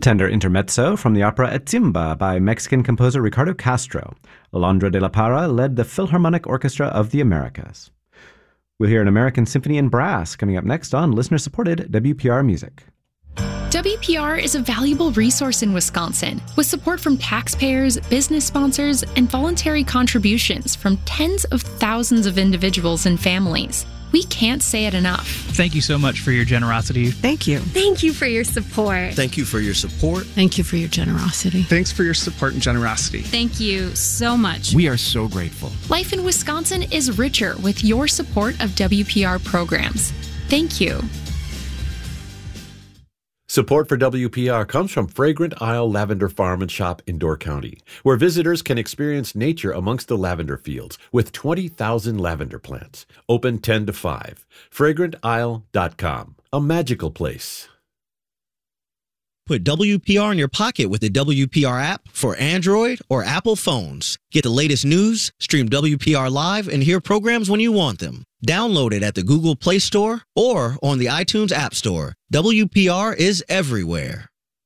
tender intermezzo from the opera Etzimba by Mexican composer Ricardo Castro. Alondra de la Parra led the Philharmonic Orchestra of the Americas. We'll hear an American Symphony in Brass coming up next on listener-supported WPR Music. WPR is a valuable resource in Wisconsin, with support from taxpayers, business sponsors, and voluntary contributions from tens of thousands of individuals and families. We can't say it enough. Thank you so much for your generosity. Thank you. Thank you for your support. Thank you for your support. Thank you for your generosity. Thanks for your support and generosity. Thank you so much. We are so grateful. Life in Wisconsin is richer with your support of WPR programs. Thank you. Support for WPR comes from Fragrant Isle Lavender Farm and Shop in Door County, where visitors can experience nature amongst the lavender fields with 20,000 lavender plants. Open 10 to 5. FragrantIsle.com. A magical place. Put WPR in your pocket with the WPR app for Android or Apple phones. Get the latest news, stream WPR live, and hear programs when you want them. Download it at the Google Play Store or on the iTunes App Store. WPR is everywhere.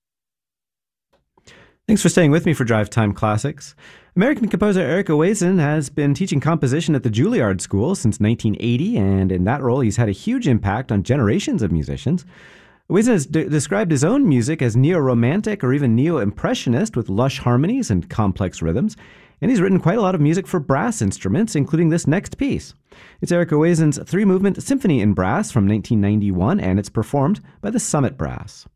Thanks for staying with me for Drive Time Classics. American composer Eric Owasin has been teaching composition at the Juilliard School since 1980, and in that role he's had a huge impact on generations of musicians. Owasin has described his own music as neo-romantic or even neo-impressionist with lush harmonies and complex rhythms, and he's written quite a lot of music for brass instruments, including this next piece. It's Eric Owasin's three-movement Symphony in Brass from 1991, and it's performed by the Summit Brass.